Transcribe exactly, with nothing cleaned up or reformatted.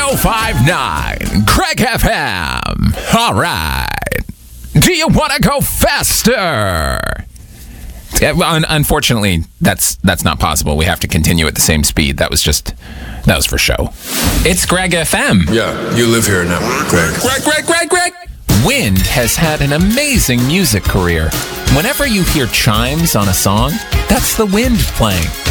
oh five point nine Craig F M. All right. Do you want to go faster? Yeah, well, un- unfortunately, that's that's not possible. We have to continue at the same speed. That was just, that was for show. It's Greg F M. Yeah, you live here now, Greg. Greg, Greg, Greg, Greg. Wind has had an amazing music career. Whenever you hear chimes on a song, that's the wind playing.